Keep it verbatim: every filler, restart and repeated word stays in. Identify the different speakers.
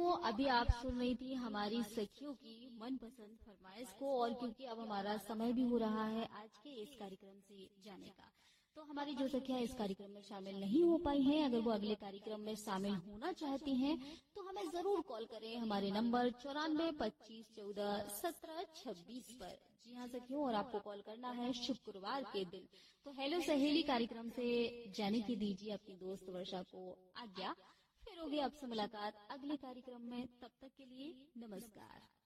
Speaker 1: सखियों, अभी आप सुन रही थी हमारी सखियों की मनपसंद फरमाइश को। और क्योंकि अब हमारा समय भी हो रहा है आज के इस कार्यक्रम से जाने का, तो हमारी जो सखियां इस कार्यक्रम में शामिल नहीं हो पाई हैं, अगर वो अगले कार्यक्रम में शामिल होना चाहती हैं तो हमें जरूर कॉल करें हमारे नंबर चौरानवे पच्चीस चौदह सत्रह छब्बीस पर। जी हाँ सखियों, और आपको कॉल करना है शुक्रवार के दिन। तो हेलो सहेली कार्यक्रम से जाने की दीजिए अपनी दोस्त वर्षा को आज्ञा। फिर होगी आपसे मुलाकात अगले कार्यक्रम में, तब तक के लिए नमस्कार।